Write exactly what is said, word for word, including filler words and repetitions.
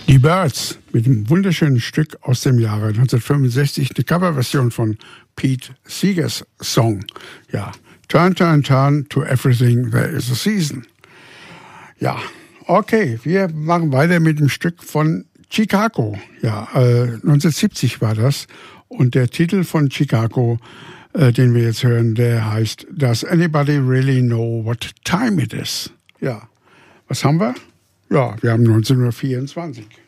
Die Byrds mit einem wunderschönen Stück aus dem Jahre neunzehnhundertfünfundsechzig, eine Coverversion von Pete Seegers Song. Ja, Turn, Turn, Turn to Everything There Is a Season. Ja, okay, wir machen weiter mit dem Stück von Chicago. Ja, äh, neunzehnhundertsiebzig war das. Und der Titel von Chicago, äh, den wir jetzt hören, der heißt Does Anybody Really Know What Time It Is? Ja, was haben wir? Ja, wir haben neunzehnhundertvierundzwanzig.